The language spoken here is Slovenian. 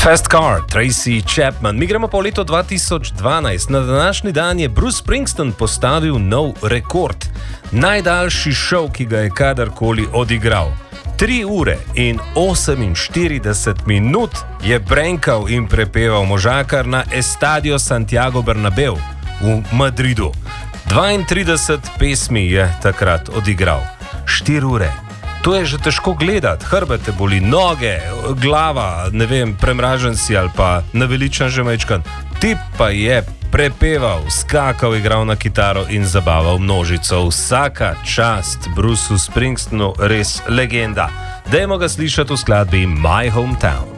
Fast Car, Tracy Chapman. Mi gremo po leto 2012. Na današnji dan je Bruce Springsteen postavil nov rekord. Najdaljši šov, ki ga je kadarkoli odigral. 3 ure in 48 minut je brenkal in prepeval možakar na Estadio Santiago Bernabéu v Madridu. 32 pesmi je takrat odigral. 4 ure. To je že težko gledati, hrbete boli, noge, glava, ne vem, premražen si ali pa naveličan že majčkan. Tip pa je prepeval, skakal, igral na kitaro in zabaval množico. Vsaka čast Bruceu Springsteenu, res legenda. Dajmo ga slišati v skladbi My Hometown.